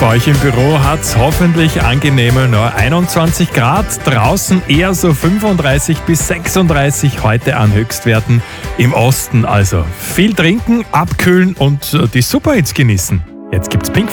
Bei euch im Büro hat es hoffentlich angenehme 21 Grad. Draußen eher so 35 bis 36 heute an Höchstwerten. Im Osten also viel trinken, abkühlen und die Superhits genießen. Jetzt gibt's Pink